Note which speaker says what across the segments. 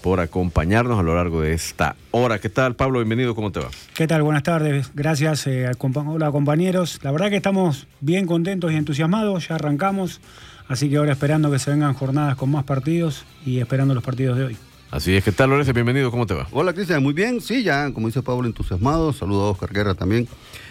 Speaker 1: por acompañarnos a lo largo de esta hora. ¿Qué tal, Pablo? Bienvenido, ¿cómo te va?
Speaker 2: ¿Qué tal? Buenas tardes. Gracias. Hola, compañeros. La verdad que estamos bien contentos y entusiasmados. Ya arrancamos, así que ahora esperando que se vengan jornadas con más partidos y esperando los partidos de hoy.
Speaker 1: Así es. ¿Qué tal, Lorenzo? Bienvenido, ¿cómo te va?
Speaker 3: Hola, Cristian. Muy bien. Sí, ya, como dice Pablo, entusiasmado. Saludo a Oscar Guerra también.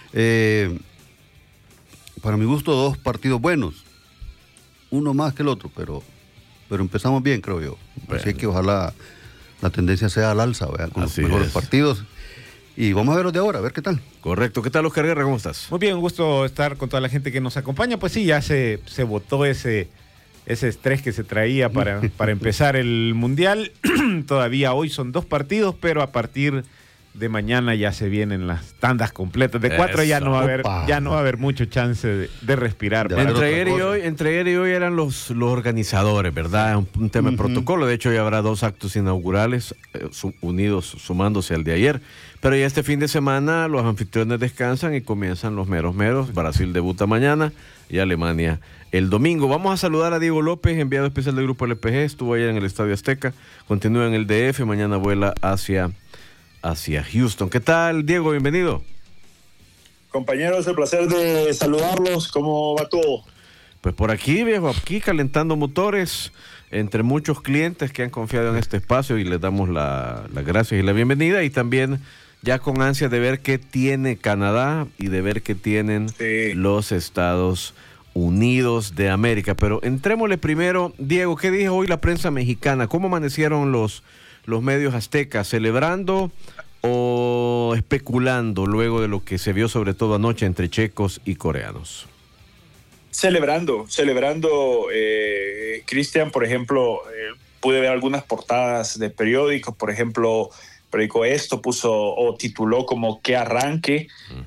Speaker 3: Para mi gusto, dos partidos buenos. Uno más que el otro, pero empezamos bien, creo yo. Bueno. Así que ojalá la tendencia sea al alza, ¿verdad? Con los mejores partidos. Y vamos a ver los de ahora, a ver qué tal.
Speaker 1: Correcto. ¿Qué tal, Oscar Guerra? ¿Cómo estás?
Speaker 4: Muy bien, un gusto estar con toda la gente que nos acompaña. Pues sí, ya se botó ese estrés que se traía para empezar el Mundial. Todavía hoy son 2 partidos, pero a partir de mañana ya se vienen las tandas completas. De 4 ya no va a haber mucho chance de respirar.
Speaker 1: Entre ayer y hoy eran los organizadores, ¿verdad? Un tema de protocolo. De hecho, hoy habrá 2 actos inaugurales unidos, sumándose al de ayer. Pero ya este fin de semana los anfitriones descansan y comienzan los meros. Brasil debuta mañana y Alemania el domingo. Vamos a saludar a Diego López, enviado especial del Grupo LPG. Estuvo ayer en el Estadio Azteca, continúa en el DF, mañana vuela hacia Houston. ¿Qué tal, Diego? Bienvenido.
Speaker 5: Compañeros, el placer de saludarlos. ¿Cómo va todo?
Speaker 1: Pues por aquí, viejo, aquí calentando motores entre muchos clientes que han confiado en este espacio y les damos las gracias y la bienvenida, y también ya con ansias de ver qué tiene Canadá y de ver qué tienen los Estados Unidos de América. Pero entrémosle primero, Diego, ¿qué dijo hoy la prensa mexicana? ¿Cómo amanecieron los medios aztecas? ¿Celebrando o especulando luego de lo que se vio sobre todo anoche entre checos y coreanos?
Speaker 5: Celebrando, Cristian, por ejemplo, pude ver algunas portadas de periódicos, por ejemplo, periódico Esto tituló como "Qué arranque",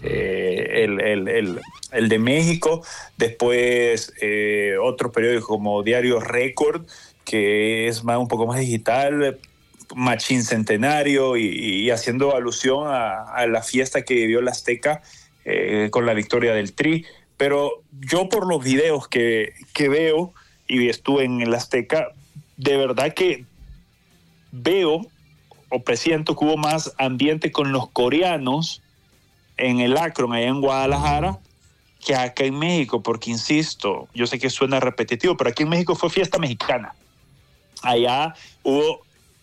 Speaker 5: el de México. Después otro periódico como Diario Récord, que es un poco más digital, Machín Centenario, y haciendo alusión a la fiesta que vivió el Azteca con la victoria del Tri. Pero yo, por los videos que veo y estuve en el Azteca, de verdad que veo o presiento que hubo más ambiente con los coreanos en el Akron, allá en Guadalajara, que acá en México, porque insisto, yo sé que suena repetitivo, pero aquí en México fue fiesta mexicana. Allá hubo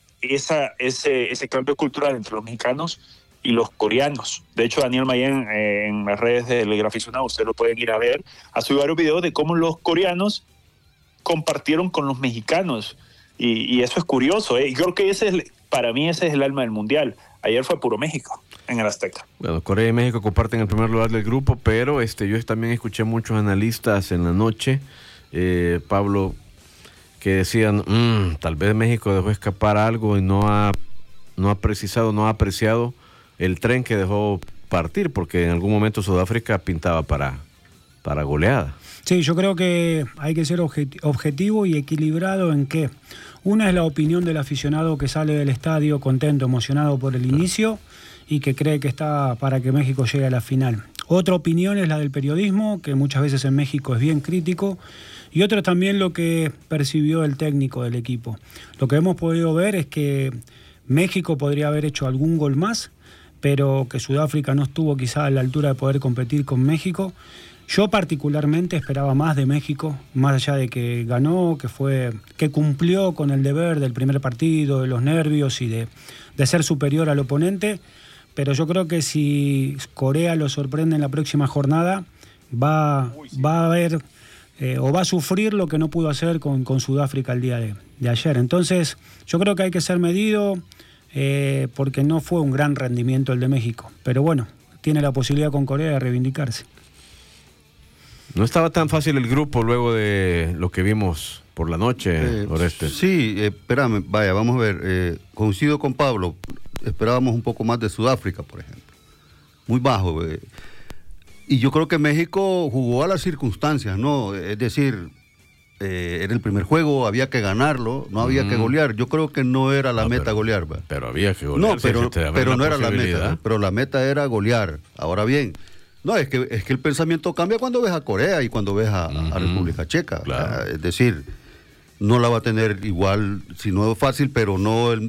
Speaker 5: ese cambio cultural entre los mexicanos y los coreanos. De hecho, Daniel Mayen, en las redes del Graficionado, ustedes lo pueden ir a ver, ha subido varios videos de cómo los coreanos compartieron con los mexicanos, y eso es curioso, y creo que para mí ese es el alma del Mundial. Ayer fue puro México en el Azteca.
Speaker 1: Bueno, Corea y México comparten el primer lugar del grupo, pero yo también escuché muchos analistas en la noche, Pablo, que decían, tal vez México dejó escapar algo y no ha apreciado el tren que dejó partir, porque en algún momento Sudáfrica pintaba para goleada.
Speaker 2: Sí, yo creo que hay que ser objetivo y equilibrado en que una es la opinión del aficionado que sale del estadio contento, emocionado por el inicio y que cree que está para que México llegue a la final. Otra opinión es la del periodismo, que muchas veces en México es bien crítico, y otra también lo que percibió el técnico del equipo. Lo que hemos podido ver es que México podría haber hecho algún gol más, pero que Sudáfrica no estuvo quizá a la altura de poder competir con México. Yo particularmente esperaba más de México, más allá de que ganó, que cumplió con el deber del primer partido, de los nervios y de ser superior al oponente, pero yo creo que si Corea lo sorprende en la próxima jornada, va a haber o va a sufrir lo que no pudo hacer con Sudáfrica el día de ayer. Entonces, yo creo que hay que ser medido, porque no fue un gran rendimiento el de México, pero bueno, tiene la posibilidad con Corea de reivindicarse.
Speaker 1: No estaba tan fácil el grupo luego de lo que vimos por la noche, Oreste.
Speaker 3: Sí, espérame, vamos a ver. Coincido con Pablo, esperábamos un poco más de Sudáfrica, por ejemplo. Muy bajo. Y yo creo que México jugó a las circunstancias, ¿no? Es decir, era el primer juego, había que ganarlo, no había que golear. Yo creo que no era la meta golear. ¿Va?
Speaker 1: Pero había que golear.
Speaker 3: No, pero no era la meta. Pero la meta era golear. Ahora bien, no, es que el pensamiento cambia cuando ves a Corea y cuando ves a República Checa.
Speaker 1: Claro.
Speaker 3: Es decir, no la va a tener igual, si no es fácil, pero no